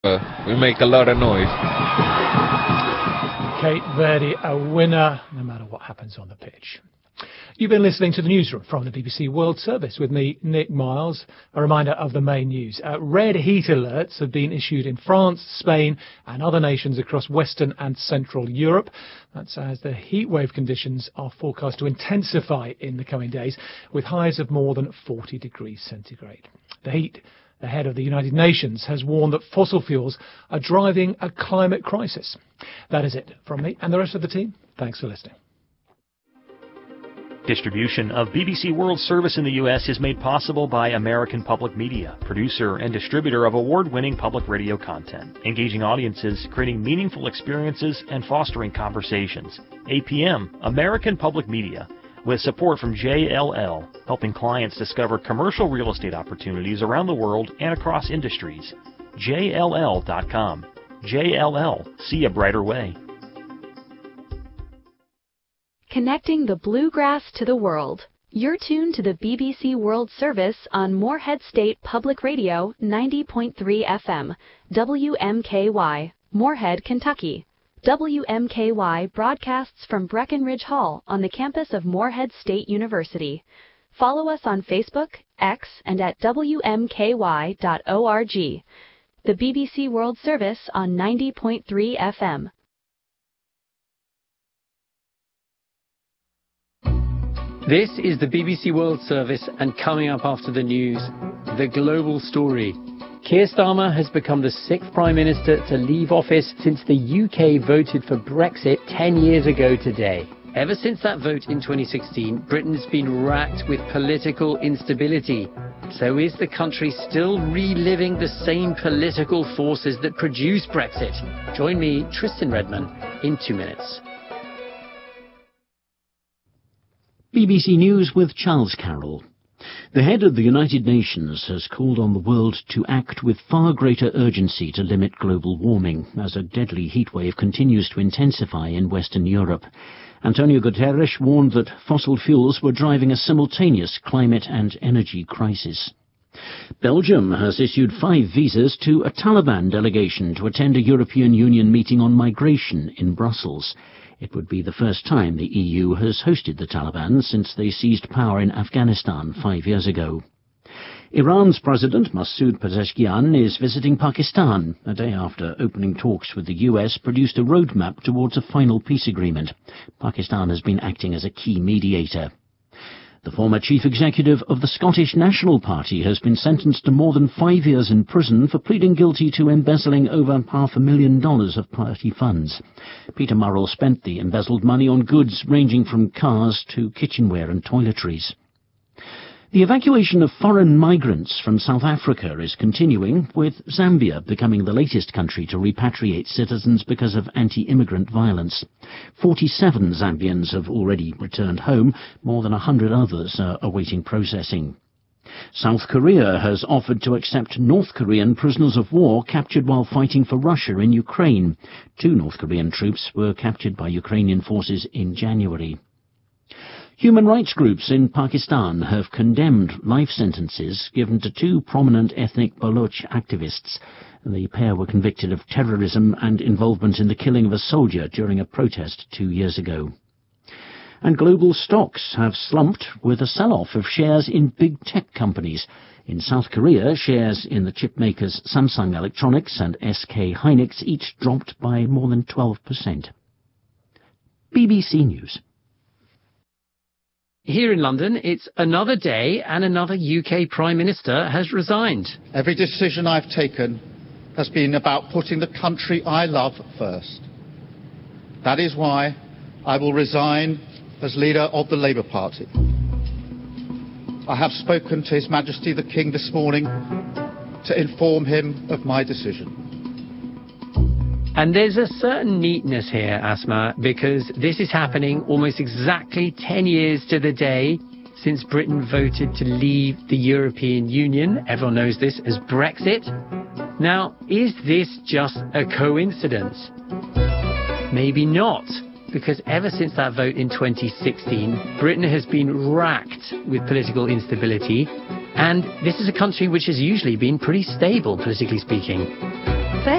We make a lot of noise. Cape Verde a winner, no matter what happens on the pitch. You've been listening to the newsroom from the BBC World Service with me, Nick Miles. A reminder of the main news. Red heat alerts have been issued in France, Spain and other nations across Western and Central Europe. That's as the heatwave conditions are forecast to intensify in the coming days, with highs of more than 40 degrees centigrade. The head of the United Nations has warned that fossil fuels are driving a climate crisis. That is it from me and the rest of the team. Thanks for listening. Distribution of BBC World Service in the U.S. is made possible by American Public Media, producer and distributor of award-winning public radio content, engaging audiences, creating meaningful experiences, and fostering conversations. APM, American Public Media, with support from JLL, helping clients discover commercial real estate opportunities around the world and across industries. JLL.com. JLL. See a brighter way. Connecting the bluegrass to the world. You're tuned to the BBC World Service on Moorhead State Public Radio 90.3 FM, WMKY, Moorhead, Kentucky. WMKY broadcasts from Breckenridge Hall on the campus of Moorhead State University. Follow us on Facebook, X, and at WMKY.org. The BBC World Service on 90.3 FM. This is the BBC World Service, and coming up after the news, the global story. Keir Starmer has become the sixth Prime Minister to leave office since the UK voted for Brexit 10 years ago today. Ever since that vote in 2016, Britain's been racked with political instability. So is the country still reliving the same political forces that produced Brexit? Join me, Tristan Redman, in 2 minutes. BBC News with Charles Carroll. The head of the United Nations has called on the world to act with far greater urgency to limit global warming as a deadly heatwave continues to intensify in Western Europe. Antonio Guterres warned that fossil fuels were driving a simultaneous climate and energy crisis. Belgium has issued 5 visas to a Taliban delegation to attend a European Union meeting on migration in Brussels. It would be the first time the EU has hosted the Taliban since they seized power in Afghanistan 5 years ago. Iran's President Masoud Pezeshkian is visiting Pakistan a day after opening talks with the US produced a roadmap towards a final peace agreement. Pakistan has been acting as a key mediator. The former chief executive of the Scottish National Party has been sentenced to more than 5 years in prison for pleading guilty to embezzling over $500,000 of party funds. Peter Murrell spent the embezzled money on goods ranging from cars to kitchenware and toiletries. The evacuation of foreign migrants from South Africa is continuing, with Zambia becoming the latest country to repatriate citizens because of anti-immigrant violence. 47 Zambians have already returned home. More than 100 others are awaiting processing. South Korea has offered to accept North Korean prisoners of war captured while fighting for Russia in Ukraine. 2 North Korean troops were captured by Ukrainian forces in January. Human rights groups in Pakistan have condemned life sentences given to 2 prominent ethnic Baloch activists. The pair were convicted of terrorism and involvement in the killing of a soldier during a protest 2 years ago. And global stocks have slumped with a sell-off of shares in big tech companies. In South Korea, shares in the chip makers Samsung Electronics and SK Hynix each dropped by more than 12%. BBC News. Here in London, it's another day and another UK Prime Minister has resigned. Every decision I've taken has been about putting the country I love first. That is why I will resign as leader of the Labour Party. I have spoken to His Majesty the King this morning to inform him of my decision. And there's a certain neatness here, Asma, because this is happening almost exactly 10 years to the day since Britain voted to leave the European Union. Everyone knows this as Brexit. Now, is this just a coincidence? Maybe not, because ever since that vote in 2016, Britain has been racked with political instability, and this is a country which has usually been pretty stable, politically speaking.